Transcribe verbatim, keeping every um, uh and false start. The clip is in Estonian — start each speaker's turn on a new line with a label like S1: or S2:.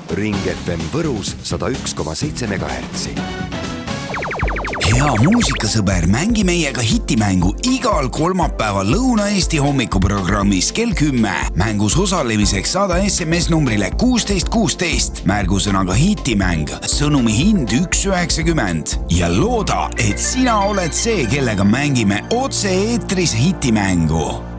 S1: Ring F M Võrus sada üks koma seitse megahertsi.
S2: Hea muusikasõber, mängi meiega hitimängu igal kolmapäeval Lõuna-Eesti hommikuprogrammis kell kümme. Mängus osalemiseks saada S M S numbrile kuusteist kuusteist, märgusõnaga hitimäng, sõnumi hind üks üheksakümmend ja looda, et sina oled see, kellega mängime otse eetris hitimängu.